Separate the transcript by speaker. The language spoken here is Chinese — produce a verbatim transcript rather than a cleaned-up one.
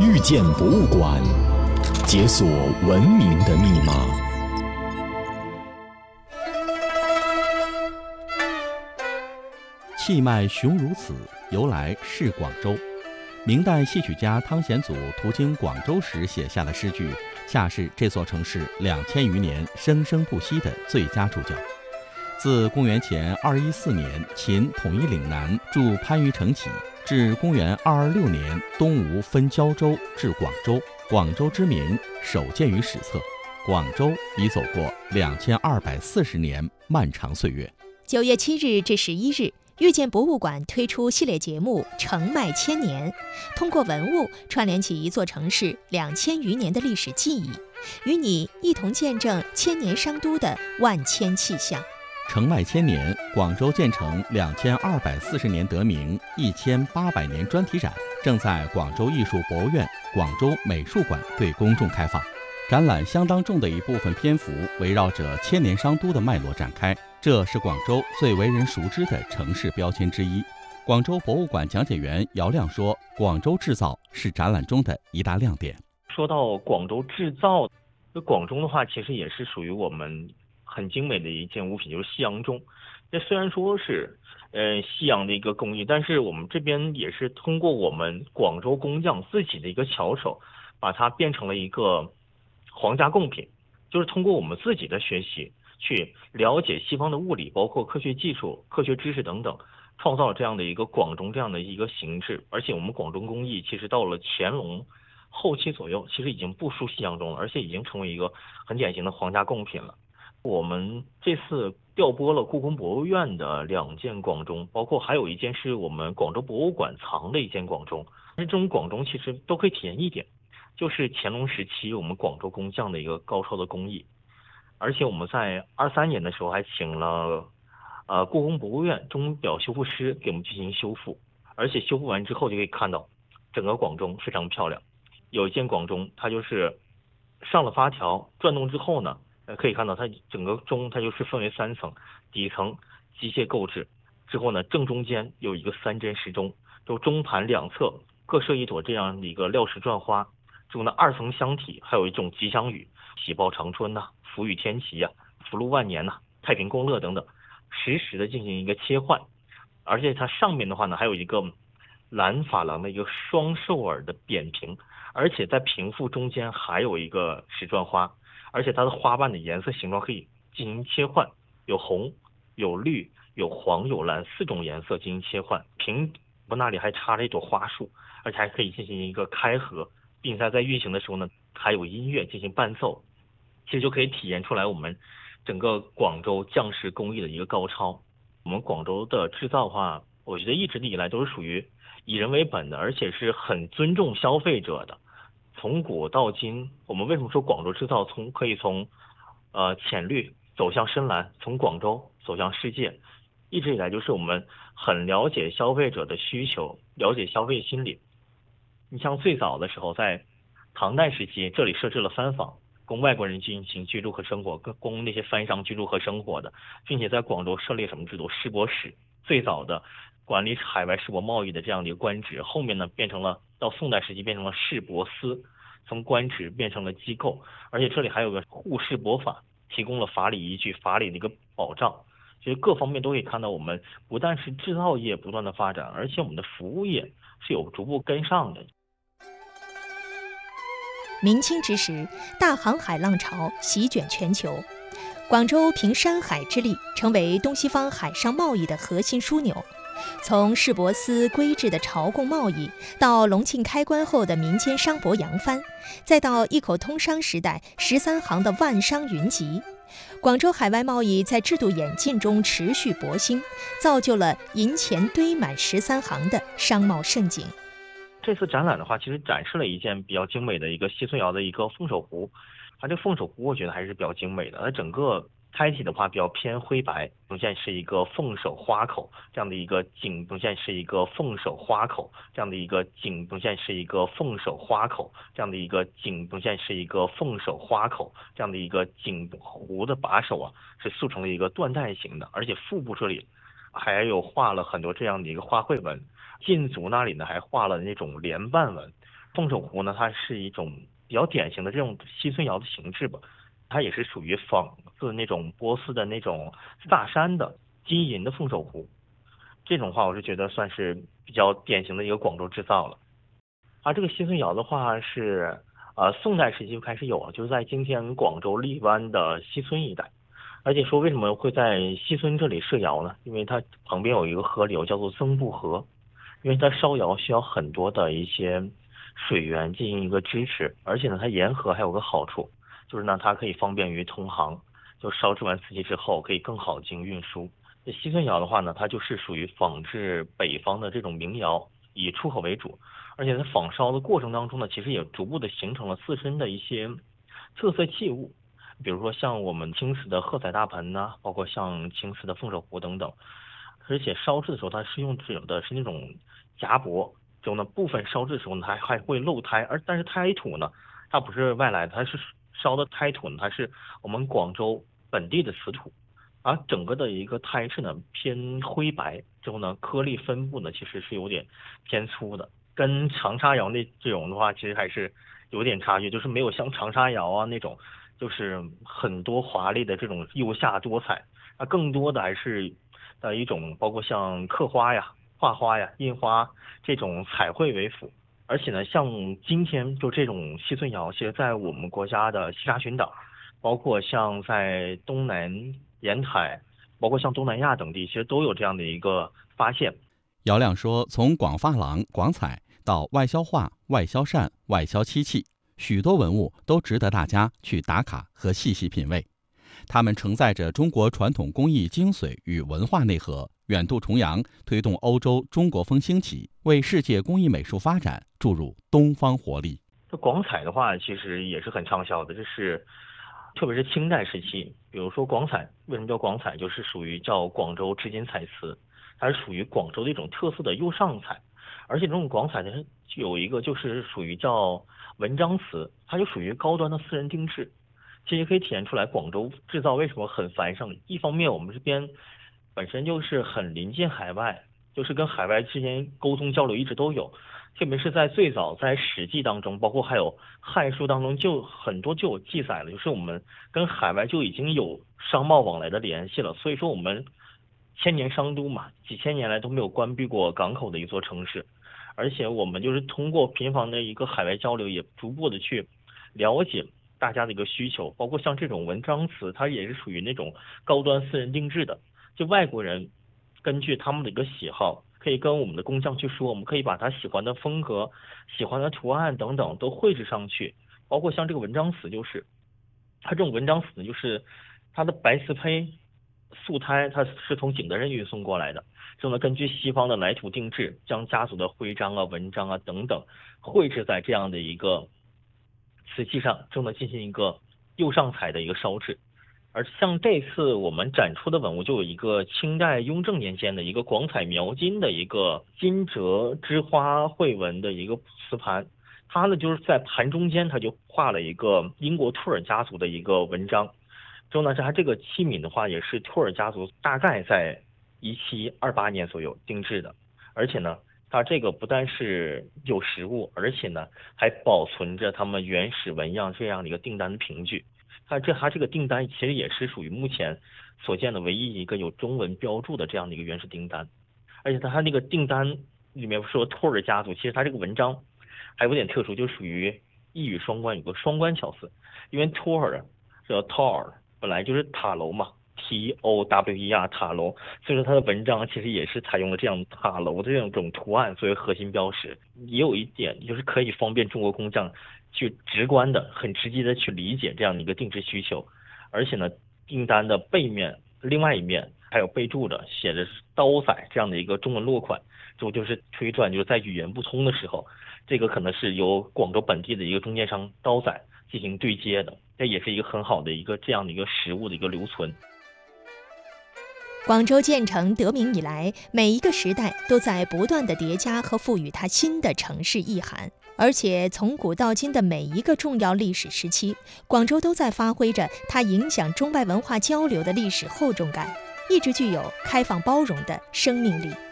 Speaker 1: 遇见博物馆，解锁文明的密码。
Speaker 2: 气脉雄如此，由来是广州。明代戏曲家汤显祖途经广州时写下的诗句，恰是这座城市两千余年生生不息的最佳注脚。自公元前二一四年秦统一岭南驻番禺城起，至公元二二六年东吴分胶州至广州，广州之名首见于史册。广州已走过两千二百四十年漫长岁月。
Speaker 3: 九月七日至十一日，遇见博物馆推出系列节目《城迈千年》，通过文物串联起一座城市两千余年的历史记忆，与你一同见证千年商都的万千气象。
Speaker 2: 城迈千年，广州建成两千二百四十年得名一千八百年专题展正在广州艺术博物院、广州美术馆对公众开放。展览相当重的一部分篇幅围绕着千年商都的脉络展开，这是广州最为人熟知的城市标签之一。广州博物馆讲解员姚亮说，广州制造是展览中的一大亮点。
Speaker 4: 说到广州制造，广州的话其实也是属于我们很精美的一件物品，就是西洋钟。这虽然说是呃西洋的一个工艺，但是我们这边也是通过我们广州工匠自己的一个巧手，把它变成了一个皇家贡品，就是通过我们自己的学习去了解西方的物理，包括科学技术、科学知识等等，创造了这样的一个广钟这样的一个形制。而且我们广钟工艺其实到了乾隆后期左右，其实已经不输西洋钟了，而且已经成为一个很典型的皇家贡品了。我们这次调拨了故宫博物院的两件广钟，包括还有一件是我们广州博物馆藏的一件广钟。这种广钟其实都可以体现一点，就是乾隆时期我们广州工匠的一个高超的工艺。而且我们在二三年的时候还请了呃故宫博物院钟表修复师给我们进行修复，而且修复完之后就可以看到整个广钟非常漂亮。有一件广钟它就是上了发条转动之后呢，呃可以看到它整个钟它就是分为三层，底层机械构制之后呢，正中间有一个三针时钟，就钟盘两侧各设一朵这样的一个料石篆花，之后呢二层箱体还有一种吉祥语，喜报长春呐、啊，福宇天齐呀、啊，福禄万年呐、啊，太平共乐等等，实时的进行一个切换。而且它上面的话呢，还有一个蓝珐琅的一个双兽耳的扁平，而且在平腹中间还有一个石篆花，而且它的花瓣的颜色形状可以进行切换，有红、有绿、有黄、有蓝四种颜色进行切换。平部那里还插着一朵花束，而且还可以进行一个开合，并且在运行的时候呢，还有音乐进行伴奏，其实就可以体现出来我们整个广州匠石工艺的一个高超。我们广州的制造的话，我觉得一直以来都是属于以人为本的，而且是很尊重消费者的。从古到今，我们为什么说广州制造从可以从呃浅绿走向深蓝，从广州走向世界，一直以来就是我们很了解消费者的需求，了解消费心理。你像最早的时候，在唐代时期，这里设置了番坊，供外国人进行居住和生活，供那些番商居住和生活的，并且在广州设立什么制度？市舶使，最早的管理海外市舶贸易的这样的一个官职，后面呢变成了到宋代时期变成了市舶司，从官职变成了机构，而且这里还有个户市舶法，提供了法理依据、法理的一个保障。其实各方面都可以看到，我们不但是制造业不断的发展，而且我们的服务业是有逐步跟上的。
Speaker 3: 明清之时，大航海浪潮席卷全球，广州凭山海之力，成为东西方海上贸易的核心枢纽。从市舶司规制的朝贡贸易，到隆庆开关后的民间商舶扬帆，再到一口通商时代十三行的万商云集，广州海外贸易在制度演进中持续勃兴，造就了银钱堆满十三行的商贸盛景。
Speaker 4: 这次展览的话，其实展示了一件比较精美的一个西村窑的一个凤首壶。它这个凤首壶我觉得还是比较精美的，它整个胎体的话比较偏灰白，呈现是一个凤首花口这样的一个景，呈现是一个凤首花口这样的一个景，呈现是一个凤首花口这样的一个景，呈现是一个凤首花口这样的一个景。壶的把手啊是塑成了一个缎带形的，而且腹部这里还有画了很多这样的一个花卉纹，襟足那里呢还画了那种莲瓣纹， 凤首壶呢，它是一种比较典型的这种西村窑的形制吧，它也是属于仿自那种波斯的那种萨珊的金银的凤首壶。这种话我是觉得算是比较典型的一个广州制造了。而这个西村窑的话是呃宋代时期就开始有了，就是在今天广州荔湾的西村一带。而且说为什么会在西村这里设窑呢？因为它旁边有一个河流叫做曾布河，因为它烧窑需要很多的一些水源进行一个支持，而且呢它沿河还有个好处，就是呢它可以方便于通航，就烧制完瓷器之后可以更好进行运输。这西村窑的话呢，它就是属于仿制北方的这种民窑，以出口为主，而且在仿烧的过程当中呢，其实也逐步的形成了自身的一些特色器物，比如说像我们青瓷的褐彩大盆呐、啊，包括像青瓷的凤首壶等等。而且烧制的时候，它是用这种的是那种夹帛，就呢部分烧制的时候呢，它还会漏胎，而但是胎土呢，它不是外来的，它是烧的胎土呢，它是我们广州本地的瓷土，而整个的一个胎质呢偏灰白，之后呢颗粒分布呢其实是有点偏粗的，跟长沙窑那这种的话，其实还是有点差距，就是没有像长沙窑啊那种，就是很多华丽的这种釉下多彩，啊，更多的还是的一种包括像刻花呀、画花呀、印花这种彩绘为辅。而且呢，像今天就这种西村窑，其实在我们国家的西沙群岛，包括像在东南沿海，包括像东南亚等地，其实都有这样的一个发现。
Speaker 2: 姚亮说，从广珐琅、广彩到外销画、外销扇、外销漆器，许多文物都值得大家去打卡和细细品味。它们承载着中国传统工艺精髓与文化内核，远渡重洋，推动欧洲中国风兴起，为世界工艺美术发展注入东方活力。
Speaker 4: 这广彩的话，其实也是很畅销的，这是特别是清代时期，比如说广彩，为什么叫广彩？就是属于叫广州织金彩瓷，它是属于广州的一种特色的釉上彩。而且这种广彩呢，有一个就是属于叫文章瓷，它就属于高端的私人定制。其实可以体现出来广州制造为什么很繁盛。一方面，我们这边本身就是很临近海外，就是跟海外之间沟通交流一直都有，特别是在最早在《史记》当中，包括还有《汉书》当中，就很多就有记载了，就是我们跟海外就已经有商贸往来的联系了。所以说我们千年商都嘛，几千年来都没有关闭过港口的一座城市，而且我们就是通过频繁的一个海外交流，也逐步的去了解大家的一个需求，包括像这种文章瓷，它也是属于那种高端私人定制的，就外国人根据他们的一个喜好，可以跟我们的工匠去说，我们可以把他喜欢的风格、喜欢的图案等等都绘制上去。包括像这个文章瓷，就是它这种文章瓷就是它的白瓷胚素胎，它是从景德镇运送过来的，之后呢根据西方的来土定制，将家族的徽章啊、文章啊等等绘制在这样的一个瓷器上，正在进行一个釉上彩的一个烧制。而像这次我们展出的文物，就有一个清代雍正年间的一个广彩描金的一个金折枝花绘纹的一个瓷盘，它呢就是在盘中间，它就画了一个英国兔尔家族的一个文章。之后呢，它这个器皿的话，也是兔尔家族大概在一七二八年左右定制的，而且呢，它这个不但是有实物，而且呢还保存着他们原始纹样这样的一个订单凭据。它这它这个订单其实也是属于目前所见的唯一一个有中文标注的这样的一个原始订单。而且它它那个订单里面说托尔家族，其实它这个文章还有点特殊，就属于一语双关，有个双关巧思。因为托尔叫 Tower 本来就是塔楼嘛， T O W E R 塔楼，所以说它的文章其实也是采用了这样塔楼的这样一种图案作为核心标识。也有一点就是可以方便中国工匠去直观的、很直接的去理解这样的一个定制需求。而且呢，订单的背面另外一面还有备注的写着刀仔这样的一个中文落款，就就是推断就是在语言不通的时候，这个可能是由广州本地的一个中间商刀仔进行对接的，这也是一个很好的一个这样的一个实物的一个留存。
Speaker 3: 广州建成得名以来，每一个时代都在不断的叠加和赋予它新的城市意涵，而且从古到今的每一个重要历史时期，广州都在发挥着它影响中外文化交流的历史厚重感，一直具有开放包容的生命力。